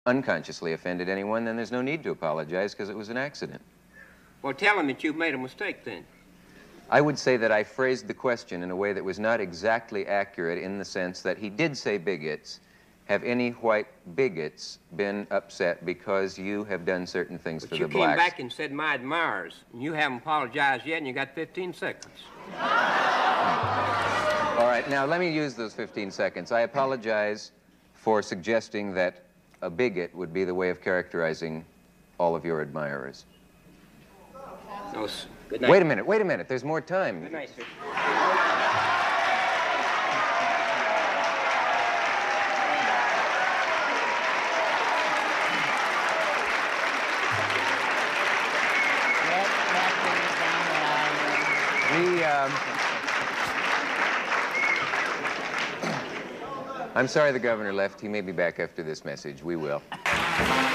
unconsciously offended anyone, then there's no need to apologize because it was an accident. Well, tell him that you've made a mistake then. I would say that I phrased the question in a way that was not exactly accurate in the sense that he did say bigots. Have any white bigots been upset because you have done certain things for the blacks? But you came back and said my admirers, and you haven't apologized yet, and you got 15 seconds. All right, now let me use those 15 seconds. I apologize for suggesting that a bigot would be the way of characterizing all of your admirers. No, good night. Wait a minute. There's more time. Good night, sir. I'm sorry the governor left. He may be back after this message. We will.